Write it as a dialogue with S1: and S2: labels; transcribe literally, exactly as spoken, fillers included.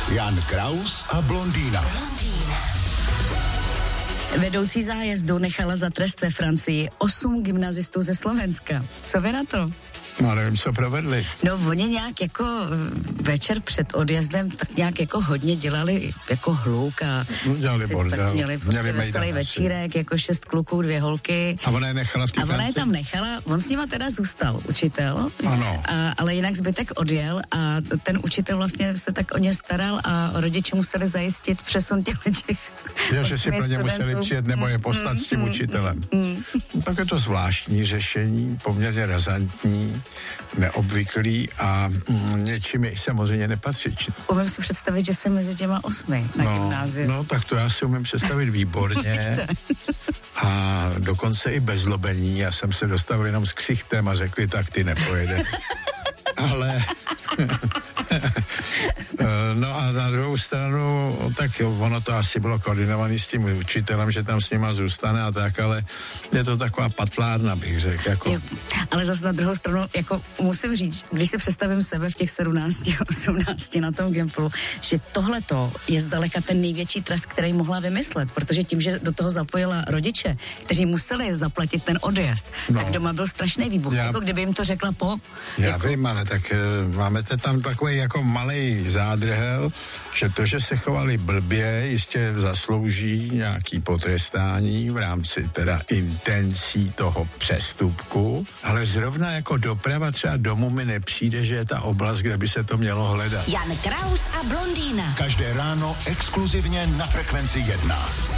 S1: Jan Kraus a blondýna.
S2: Vedoucí zájezdu nechala za trest ve Francii osm gymnazistů ze Slovenska. Co vy na to?
S3: No, nevím, co provedli.
S2: No, oni nějak jako večer před odjezdem tak nějak jako hodně dělali jako hluk a
S3: no, dělali bordel.
S2: Měli prostě veselý večírek, jako šest kluků, dvě holky.
S3: A ona je nechala v té
S2: A ona je
S3: Francii?
S2: tam nechala, on s nima teda zůstal, učitel,
S3: Ano.
S2: A, ale jinak zbytek odjel a ten učitel vlastně se tak o ně staral a rodiče museli zajistit přesun těch těch
S3: Jo, že si pro ně
S2: studentů.
S3: museli přijet nebo je poslat
S2: mm,
S3: s tím
S2: mm,
S3: učitelem.
S2: Mm, mm.
S3: No, tak je to zvláštní řešení, poměrně razantní, neobvyklý a mm, něčím samozřejmě nepatřičný.
S2: Umím si představit, že jsem mezi těma osmi na
S3: no,
S2: gymnáziu.
S3: No, tak to já si umím představit výborně. A dokonce i bez zlobení. Já jsem se dostavil jenom s ksichtem a řekli, tak ty nepojede. Ale... No a na druhou stranu, tak ono to asi bylo koordinované s tím učitelem, že tam s nima zůstane a tak, ale je to taková patlárna, bych řekl. Jako.
S2: Jo, ale zase na druhou stranu, jako musím říct, když si představím sebe v těch sedmnácti, osmnácti na tom Gimplu, že tohleto je zdaleka ten největší trest, který mohla vymyslet, protože tím, že do toho zapojila rodiče, kteří museli zaplatit ten odjezd, no, tak doma byl strašný výbuch, já, jako kdyby jim to řekla po.
S3: Já
S2: jako...
S3: vím, ale tak uh, máme tam takový jako malej zádrhel, že to, že se chovali blbě, jistě zaslouží nějaký potrestání v rámci teda intencí toho přestupku, ale zrovna jako doprava třeba domů mi nepřijde, že je ta oblast, kde by se to mělo hledat.
S4: Jan Kraus a blondýna.
S1: Každé ráno exkluzivně na Frekvenci jedna.